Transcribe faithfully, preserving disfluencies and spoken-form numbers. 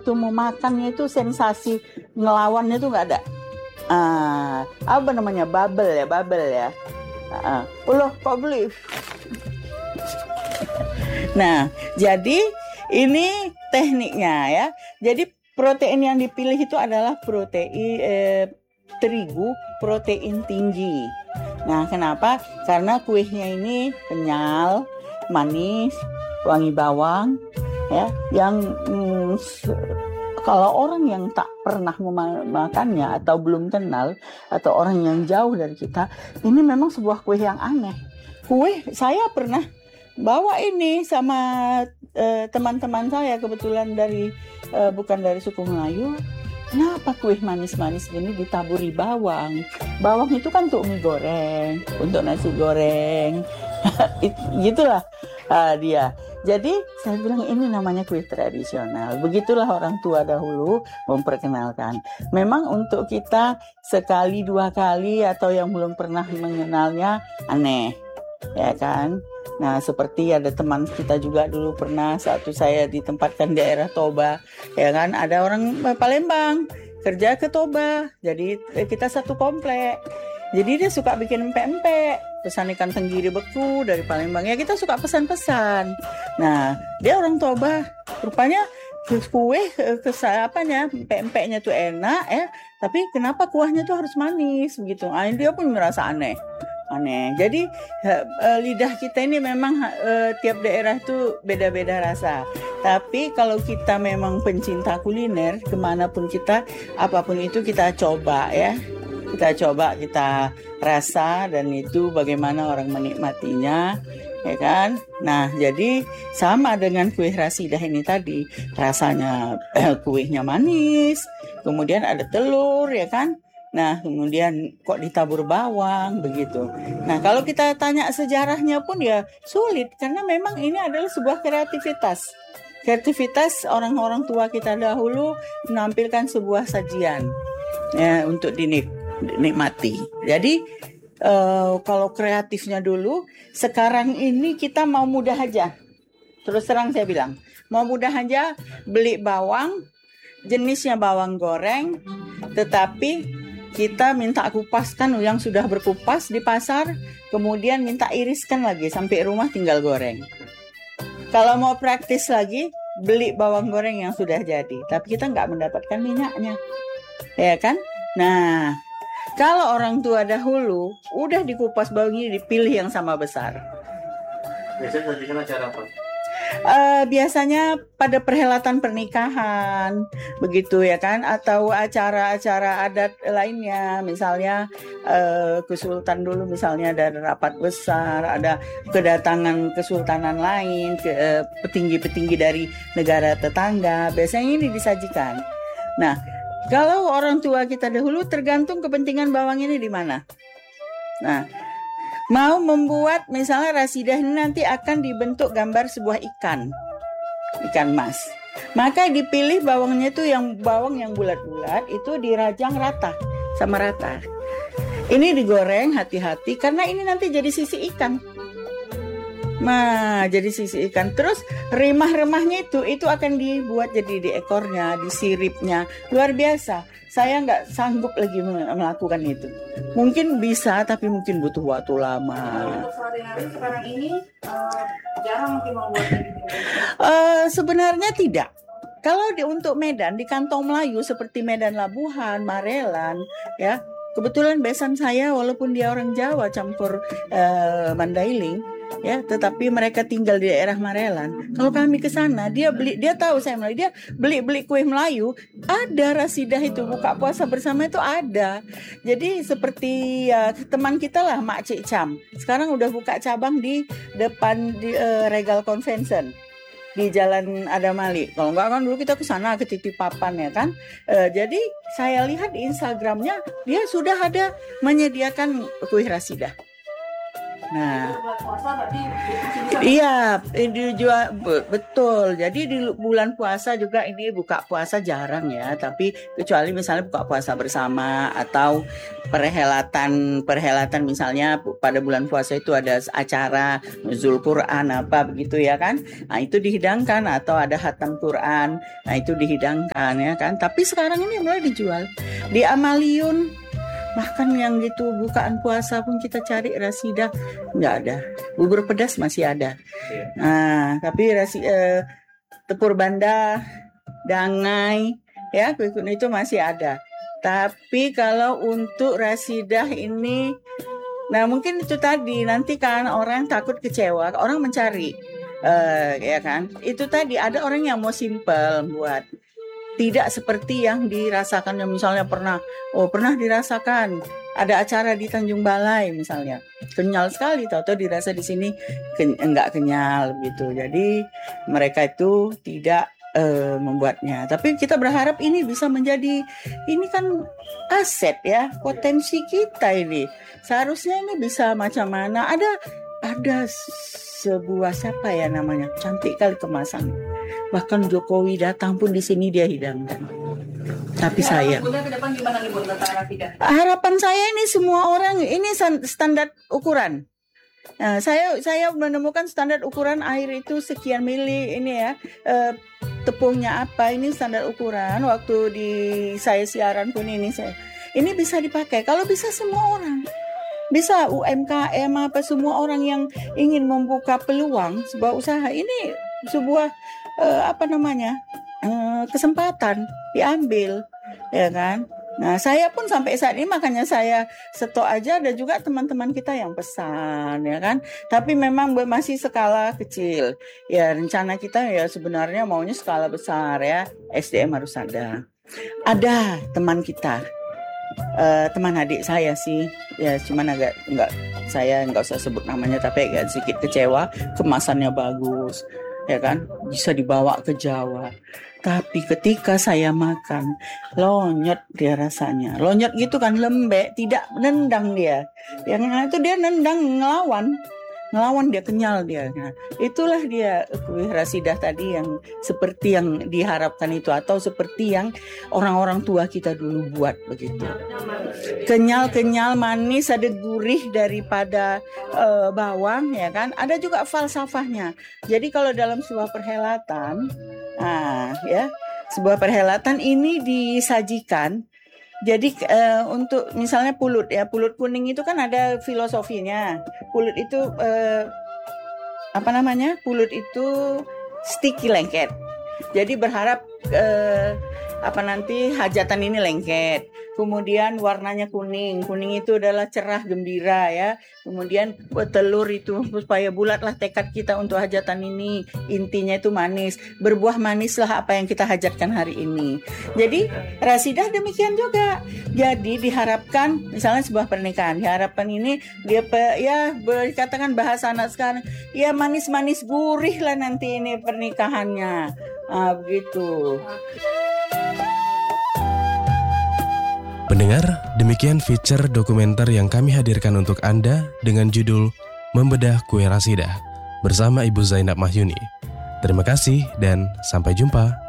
waktu mau makannya itu sensasi ngelawannya tuh nggak ada. Ah, apa namanya, bubble ya, bubble ya. Ah, loh, kok beli? Nah, jadi ini tekniknya ya. Jadi protein yang dipilih itu adalah protein eh, terigu, protein tinggi. Nah, kenapa? Karena kuenya ini kenyal, manis, wangi bawang, ya. Yang mm, kalau orang yang tak pernah memakannya atau belum kenal atau orang yang jauh dari kita, ini memang sebuah kue yang aneh. Kue saya pernah bawa ini sama uh, teman-teman saya, kebetulan dari uh, bukan dari suku Melayu. Kenapa kue manis-manis ini ditaburi bawang? Bawang itu kan untuk mie goreng, untuk nasi goreng, gitulah uh, dia. Jadi saya bilang ini namanya kue tradisional. Begitulah orang tua dahulu memperkenalkan. Memang untuk kita sekali dua kali atau yang belum pernah mengenalnya aneh, ya kan? Nah, seperti ada teman kita juga dulu pernah, satu saya ditempatkan di daerah Toba, ya kan? Ada orang Palembang kerja ke Toba, jadi kita satu komplek. Jadi dia suka bikin empek-empek, pesan ikan tenggiri beku dari Palembang. Ya kita suka pesan-pesan. Nah, dia orang Toba, rupanya kue kesapannya, empek-empeknya tuh enak ya, tapi kenapa kuahnya tuh harus manis begitu? Ah, dia pun merasa aneh. Aneh. Jadi uh, lidah kita ini memang uh, tiap daerah tuh beda-beda rasa. Tapi kalau kita memang pencinta kuliner, kemanapun kita, apapun itu kita coba ya. Kita coba, kita rasa, dan itu bagaimana orang menikmatinya, ya kan? Nah, jadi sama dengan kue rasidah ini tadi, rasanya eh, kuenya manis, kemudian ada telur, ya kan? Nah, kemudian kok ditabur bawang, begitu. Nah, kalau kita tanya sejarahnya pun ya sulit, karena memang ini adalah sebuah kreativitas. Kreativitas orang-orang tua kita dahulu menampilkan sebuah sajian ya, untuk dinik nikmati. Jadi uh, kalau kreatifnya dulu, sekarang ini kita mau mudah aja. Terus terang saya bilang, mau mudah aja beli bawang, jenisnya bawang goreng, tetapi kita minta kupaskan yang sudah berkupas di pasar, kemudian minta iriskan lagi sampai rumah tinggal goreng. Kalau mau praktis lagi, beli bawang goreng yang sudah jadi, tapi kita nggak mendapatkan minyaknya, ya kan? Nah, kalau orang tua dahulu udah dikupas bawangnya, dipilih yang sama besar. Biasanya sajikan acara apa? Uh, biasanya pada perhelatan pernikahan, begitu ya kan, atau acara-acara adat lainnya, misalnya uh, kesultan dulu, misalnya ada rapat besar, ada kedatangan kesultanan lain, ke uh, petinggi-petinggi dari negara tetangga, biasanya ini disajikan. Nah, kalau orang tua kita dahulu tergantung kepentingan bawang ini di mana. Nah, mau membuat misalnya rasidah ini nanti akan dibentuk gambar sebuah ikan, ikan mas. Maka dipilih bawangnya itu yang bawang yang bulat-bulat, itu dirajang rata sama rata. Ini digoreng hati-hati karena ini nanti jadi sisi ikan. Nah, jadi sisi ikan. Terus remah-remahnya itu itu akan dibuat jadi di ekornya, di siripnya. Luar biasa. Saya nggak sanggup lagi melakukan itu. Mungkin bisa, tapi mungkin butuh waktu lama. Untuk sehari-hari sekarang ini uh, jarang mungkin membuat ini. Uh, sebenarnya tidak. Kalau di, untuk Medan, di kantong Melayu seperti Medan Labuhan, Marelan, ya. Kebetulan besan saya walaupun dia orang Jawa campur uh, Mandailing, ya, tetapi mereka tinggal di daerah Marelan. Kalau kami ke sana, dia beli, dia tahu saya Melayu, dia beli-beli kue Melayu, ada rasidah itu, buka puasa bersama itu ada. Jadi seperti ya, teman kita lah, Mak Cik Cam. Sekarang udah buka cabang di depan di uh, Regal Convention di Jalan Adamali. Kalau enggak kan dulu kita ke sana ke Titi Papan, ya kan. Uh, jadi saya lihat di Instagramnya dia sudah ada menyediakan kue rasidah. Nah, bulan puasa berarti masih bisa. iya, ini dijual be- betul. Jadi di lu- bulan puasa juga ini buka puasa jarang ya, tapi kecuali misalnya buka puasa bersama atau perhelatan perhelatan misalnya pu- pada bulan puasa itu ada s- acara nuzul Quran apa begitu ya kan. Nah, itu dihidangkan atau ada khatam Quran. Nah, itu dihidangkan ya kan. Tapi sekarang ini mulai dijual di Amaliun. Bahkan yang gitu bukaan puasa pun kita cari rasidah nggak ada. Bubur pedas masih ada. Iya. Nah, tapi rasi eh, tepur banda, dangai, ya itu masih ada. Tapi kalau untuk rasidah ini, nah mungkin itu tadi nanti kan orang takut kecewa, orang mencari, eh ya kan. Itu tadi ada orang yang mau simple buat. Tidak seperti yang dirasakan yang misalnya pernah, oh pernah dirasakan ada acara di Tanjung Balai misalnya, kenyal sekali, tahu-tahu dirasa di sini ken- enggak kenyal gitu. Jadi mereka itu tidak eh, membuatnya. Tapi kita berharap ini bisa menjadi, ini kan aset ya, potensi kita ini. Seharusnya ini bisa macam mana? Ada ada sebuah siapa ya namanya, cantik kali kemasan. Bahkan Jokowi datang pun di sini dia hidangkan. Tapi saya, Bunda ke depan gimana nih Bunda tentang Rasidah? harapan saya ini semua orang ini san- standar ukuran. Nah, saya saya menemukan standar ukuran air itu sekian mili ini ya. Eh, tepungnya apa ini standar ukuran. Waktu di saya siaran pun ini saya ini bisa dipakai. Kalau bisa semua orang. Bisa U M K M apa semua orang yang ingin membuka peluang sebuah usaha ini sebuah eh, apa namanya eh, kesempatan diambil ya kan. Nah saya pun sampai saat ini makanya saya stok aja, ada juga teman-teman kita yang pesan ya kan. Tapi memang masih skala kecil ya, rencana kita ya sebenarnya maunya skala besar ya, S D M harus ada. Ada teman kita, Uh, teman adik saya sih ya, cuman agak nggak, saya nggak usah sebut namanya, tapi agak sedikit kecewa, kemasannya bagus ya kan, bisa dibawa ke Jawa, tapi ketika saya makan lonyot dia rasanya, lonyot gitu kan, lembek, tidak nendang dia, yang itu dia nendang ngelawan ngelawan dia, kenyal dia. Nah, itulah dia kue rasidah tadi yang seperti yang diharapkan itu, atau seperti yang orang-orang tua kita dulu buat begitu. Kenyal-kenyal, manis, ada gurih daripada uh, bawang ya kan. Ada juga falsafahnya. Jadi kalau dalam sebuah perhelatan, nah ya, sebuah perhelatan ini disajikan. Jadi uh, untuk misalnya pulut ya, pulut kuning itu kan ada filosofinya. Pulut itu uh, apa namanya? Pulut itu sticky lengket. Jadi berharap uh, apa nanti hajatan ini lengket. Kemudian warnanya kuning. Kuning itu adalah cerah, gembira ya. Kemudian buat telur itu supaya bulatlah tekad kita untuk hajatan ini. Intinya itu manis. Berbuah manislah apa yang kita hajatkan hari ini. Jadi rasidah demikian juga. Jadi diharapkan misalnya sebuah pernikahan, diharapkan ini dia pe, ya berkatakan bahasa anak sekarang, ya manis-manis gurih lah nanti ini pernikahannya. Ah, begitu. Pendengar, demikian feature dokumenter yang kami hadirkan untuk Anda dengan judul Membedah Kue Rasidah bersama Ibu Zainab Mahyuni. Terima kasih dan sampai jumpa.